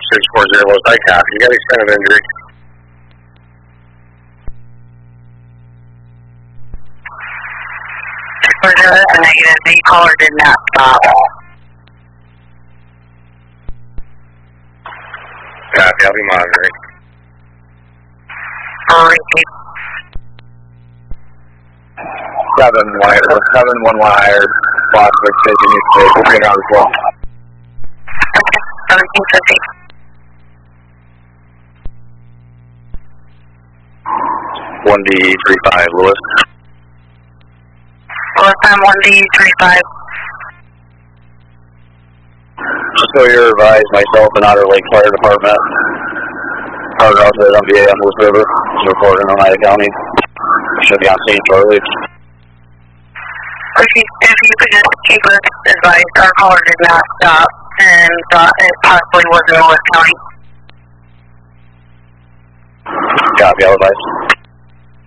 640 Los Dyke half. You got extent of injury. A negative. The caller did not stop. Copy, I'll be monitoring. Repeat. 7-1 wire. Prospect continues to take. We'll be around as well. 1750. 1D35, Lewis. Lewis, I'm 1D35. So you're advised, myself and Otter Lake Fire Department. Hard outside on VA on Moose River. It's reported in Oneida County. Should be on scene shortly. If you could just keep us advised, our caller did not stop and it possibly was in Lewis County. Copy, I'll advise.